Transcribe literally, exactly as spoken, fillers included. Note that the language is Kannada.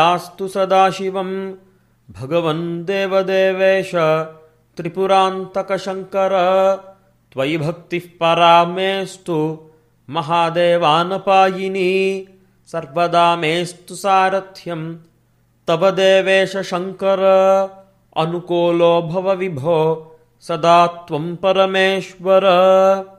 ಯಾಸ್ತು ಸದಾಶಿವಂ ಭಗವನ್ ದೇವದೇವೇಶ ತ್ರಿಪುರಾಂತಕ ಶಂಕರ ತ್ವಯಿ ಭಕ್ತಿಃ ಪರಾ ಮೇಸ್ತು ಮಹಾದೇವಾನಪಾಯಿನಿ ಸರ್ವದಾ ಮೇಸ್ತು ಸಾರಥ್ಯಂ ತವ ದೇವೇಶ ಶಂಕರ ಅನುಕೂಲೋ ಭವ ವಿಭೋ ಸದಾ ತ್ವಂ ಪರಮೇಶ್ವರ.